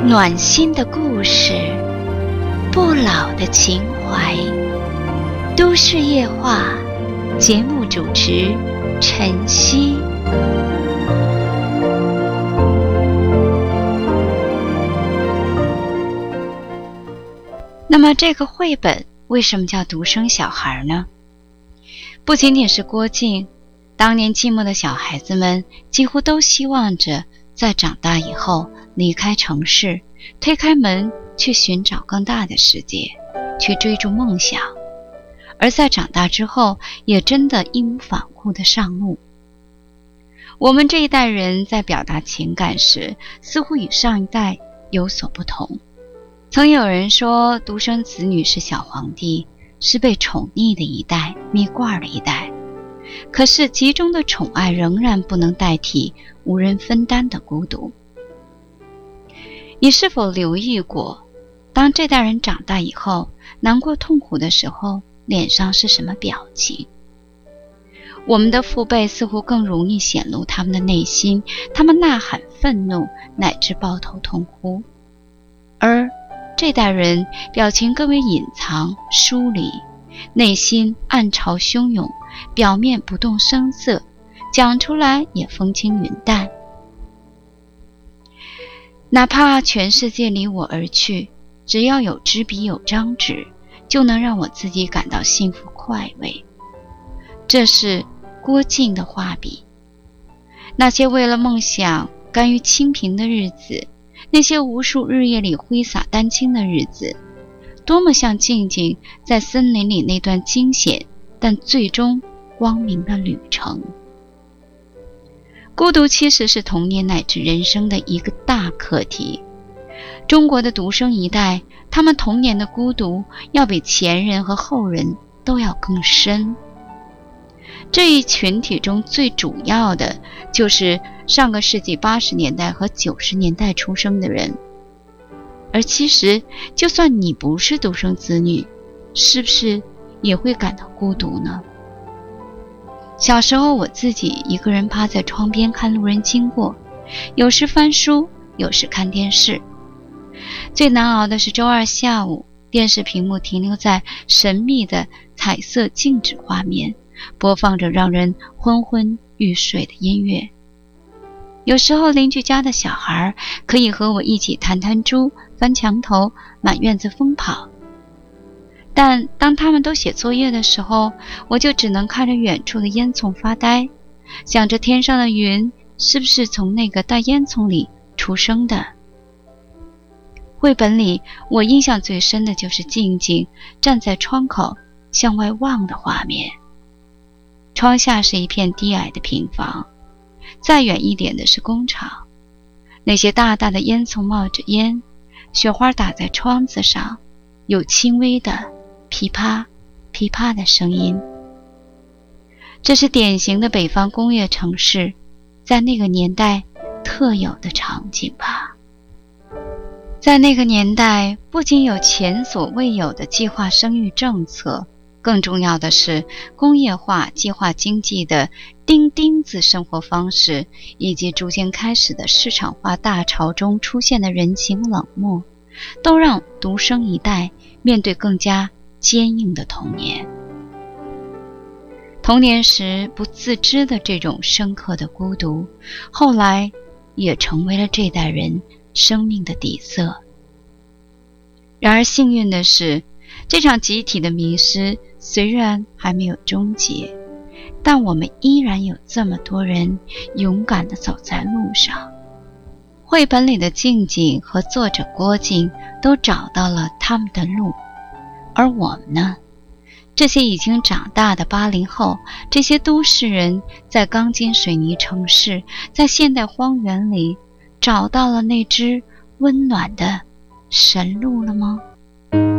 暖心的故事，不老的情怀。都市夜话，节目主持陈曦。那么这个绘本为什么叫独生小孩呢？不仅仅是郭靖，当年寂寞的小孩子们几乎都希望着在长大以后离开城市，推开门去寻找更大的世界，去追逐梦想，而在长大之后也真的义无反顾地上路。我们这一代人在表达情感时似乎与上一代有所不同。曾有人说独生子女是小皇帝，是被宠溺的一代，蜜罐的一代。可是集中的宠爱仍然不能代替无人分担的孤独。你是否留意过，当这代人长大以后，难过痛苦的时候，脸上是什么表情？我们的父辈似乎更容易显露他们的内心，他们呐喊愤怒，乃至抱头痛哭。而这代人表情更为隐藏疏离，内心暗潮汹涌，表面不动声色，讲出来也风轻云淡。哪怕全世界离我而去，只要有支笔有张纸，就能让我自己感到幸福快慰。这是郭靖的画笔。那些为了梦想甘于清贫的日子，那些无数日夜里挥洒丹青的日子，多么像静静在森林里那段惊险但最终光明的旅程。孤独其实是童年乃至人生的一个大课题。中国的独生一代，他们童年的孤独要比前人和后人都要更深。这一群体中最主要的就是上个世纪80年代和90年代出生的人。而其实就算你不是独生子女，是不是也会感到孤独呢？小时候我自己一个人趴在窗边看路人经过，有时翻书，有时看电视。最难熬的是周二下午，电视屏幕停留在神秘的彩色静止画面，播放着让人昏昏欲睡的音乐。有时候邻居家的小孩可以和我一起弹弹珠，翻墙头，满院子疯跑。但当他们都写作业的时候，我就只能看着远处的烟囱发呆，想着天上的云是不是从那个大烟囱里出生的。绘本里我印象最深的就是静静站在窗口向外望的画面。窗下是一片低矮的平房，再远一点的是工厂，那些大大的烟囱冒着烟，雪花打在窗子上，有轻微的噼啪噼啪的声音。这是典型的北方工业城市在那个年代特有的场景吧。在那个年代，不仅有前所未有的计划生育政策，更重要的是工业化计划经济的钉钉子生活方式，以及逐渐开始的市场化大潮中出现的人情冷漠，都让独生一代面对更加坚硬的童年。童年时不自知的这种深刻的孤独，后来也成为了这代人生命的底色。然而幸运的是，这场集体的迷失虽然还没有终结，但我们依然有这么多人勇敢地走在路上。绘本里的静静和作者郭靖都找到了他们的路，而我们呢？这些已经长大的80后，这些都市人，在钢筋水泥城市，在现代荒原里，找到了那只温暖的神路了吗？